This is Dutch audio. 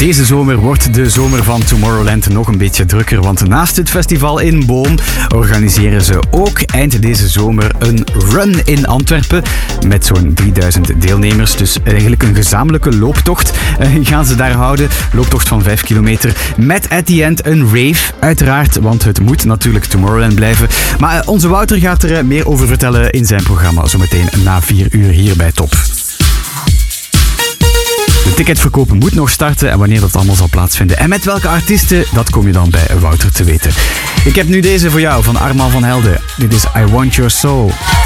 Deze zomer wordt de zomer van Tomorrowland nog een beetje drukker, want naast het festival in Boom organiseren ze ook eind deze zomer een run in Antwerpen met zo'n 3000 deelnemers. Dus eigenlijk een gezamenlijke looptocht gaan ze daar houden. Looptocht van 5 kilometer met at the end een rave, uiteraard, want het moet natuurlijk Tomorrowland blijven. Maar onze Wouter gaat er meer over vertellen in zijn programma, zometeen na 4 uur hier bij Top. De ticketverkopen moet nog starten en wanneer dat allemaal zal plaatsvinden en met welke artiesten, dat kom je dan bij Wouter te weten. Ik heb nu deze voor jou van Armand van Helden. Dit is I Want Your Soul.